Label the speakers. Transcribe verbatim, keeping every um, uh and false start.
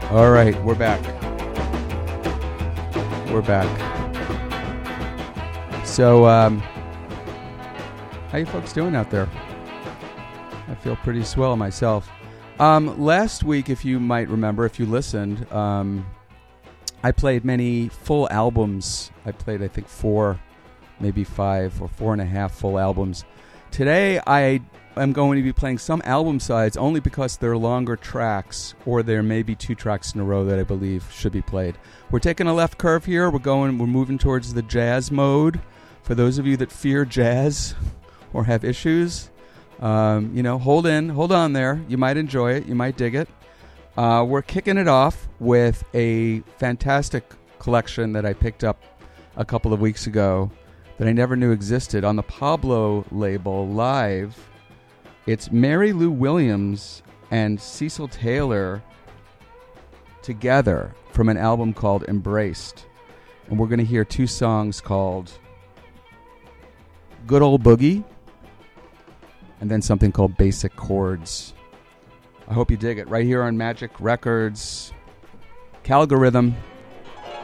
Speaker 1: All right, we're back. We're back. So, um, how you folks doing out there? I feel pretty swell myself. Um, last week, if you might remember, if you listened, um, I played many full albums. I played, I think, four, maybe five, or four and a half full albums. Today, I am going to be playing some album sides only because they're longer tracks, or there may be two tracks in a row that I believe should be played. We're taking a left curve here. We're going. We're moving towards the jazz mode. For those of you that fear jazz or have issues, um, you know, hold in, hold on there. You might enjoy it. You might dig it. Uh, we're kicking it off with a fantastic collection that I picked up a couple of weeks ago that I never knew existed on the Pablo label, Live. It's Mary Lou Williams and Cecil Taylor together from an album called Embraced. And we're going to hear two songs called Good Old Boogie and then something called Basic Chords. I hope you dig it. Right here on Magic Records, Calgorithm.